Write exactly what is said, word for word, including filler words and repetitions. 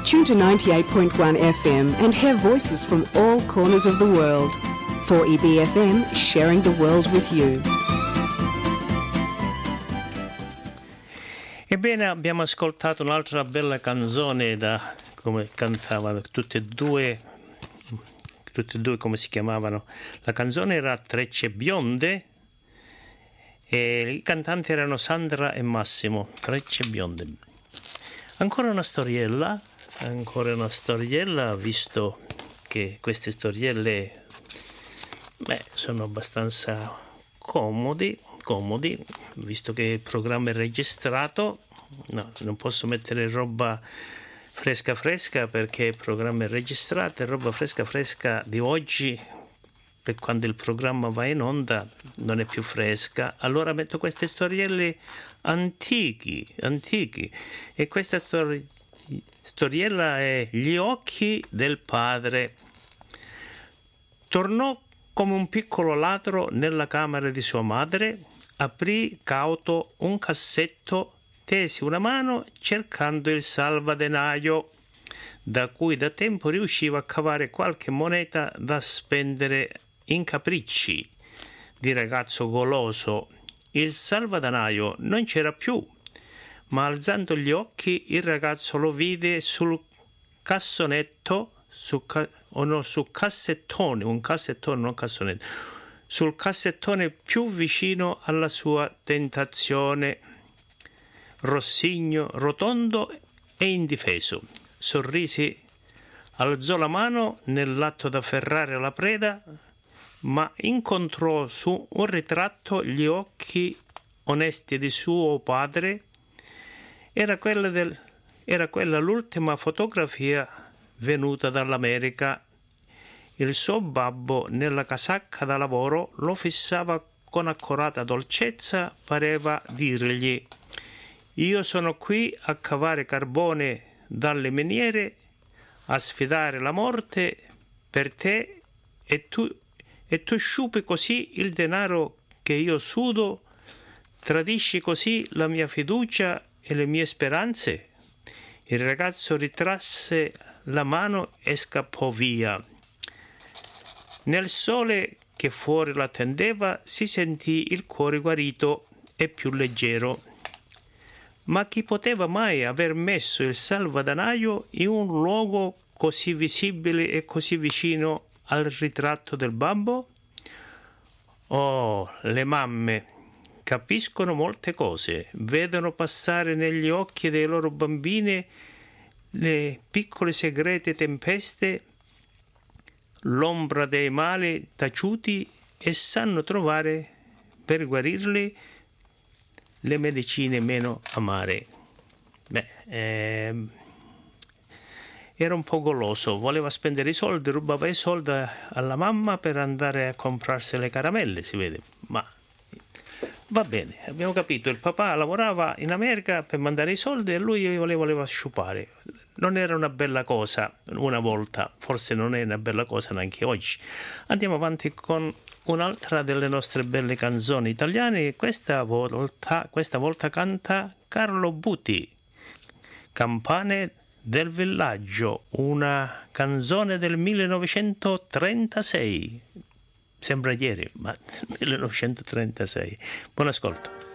Tune to ninety-eight point one F M and hear voices from all corners of the world. four E B F M, sharing the world with you. Ebbene, abbiamo ascoltato un'altra bella canzone da come cantavano tutte e due, tutte e due come si chiamavano. La canzone era Trecce Bionde e i cantanti erano Sandra e Massimo. Trecce Bionde. Ancora una storiella, ancora una storiella, visto che queste storielle beh, sono abbastanza comodi, comodi, visto che il programma è registrato. No, non posso mettere roba fresca fresca perché il programma è registrato e roba fresca fresca di oggi, per quando il programma va in onda, non è più fresca. Allora metto queste storielle antichi, antichi. E questa stori- storiella è Gli occhi del padre. Tornò come un piccolo ladro nella camera di sua madre, aprì cauto un cassetto, tesi una mano cercando il salvadenaio, da cui da tempo riusciva a cavare qualche moneta da spendere in capricci di ragazzo goloso. Il salvadanaio non c'era più, ma alzando gli occhi il ragazzo lo vide sul cassonetto, su ca- o no, su cassettone, un cassettone, non cassonetto, sul cassettone più vicino alla sua tentazione. Rossigno, rotondo e indifeso. Sorrisi, alzò la mano nell'atto d'afferrare la preda, ma incontrò su un ritratto gli occhi onesti di suo padre. Era quella, del, era quella l'ultima fotografia venuta dall'America. Il suo babbo, nella casacca da lavoro, lo fissava con accorata dolcezza, pareva dirgli: «Io sono qui a cavare carbone dalle miniere, a sfidare la morte per te, e tu, e tu sciupi così il denaro che io sudo, tradisci così la mia fiducia e le mie speranze». Il ragazzo ritrasse la mano e scappò via. Nel sole che fuori l'attendeva si sentì il cuore guarito e più leggero. Ma chi poteva mai aver messo il salvadanaio in un luogo così visibile e così vicino al ritratto del babbo? Oh, le mamme capiscono molte cose, vedono passare negli occhi dei loro bambini le piccole segrete tempeste, l'ombra dei mali taciuti, e sanno trovare per guarirli le medicine meno amare. Beh, ehm, era un po' goloso, voleva spendere i soldi, rubava i soldi alla mamma per andare a comprarsi le caramelle, si vede. Ma va bene, abbiamo capito, il papà lavorava in America per mandare i soldi e lui voleva, voleva sciupare. Non era una bella cosa una volta, forse non è una bella cosa neanche oggi. Andiamo avanti con un'altra delle nostre belle canzoni italiane. Questa volta, questa volta canta Carlo Buti, Campane del villaggio, una canzone del millenovecentotrentasei. Sembra ieri, ma millenovecentotrentasei. Buon ascolto.